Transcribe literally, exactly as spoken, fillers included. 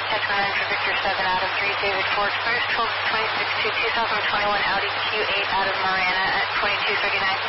contact running for Victor seven out of three, David Ford, clears twelve twenty-six to two thousand twenty-one Audi Q eight out of Marana at twenty-two thirty-nine.